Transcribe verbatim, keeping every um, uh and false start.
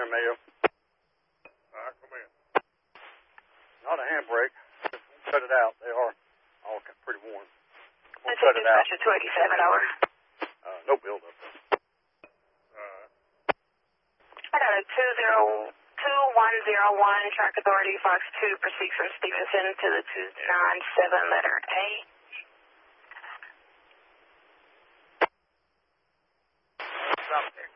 there, Mayo. All right, come in. Not a handbrake. Just won't cut it out. They are all pretty worn. Won't Let's cut take it out. dispatcher two eighty-seven, over. Uh, no buildup. Uh, I got a two zero two one zero one Track Authority Fox two proceed from Stevenson to the two nine seven letter A. Stop there.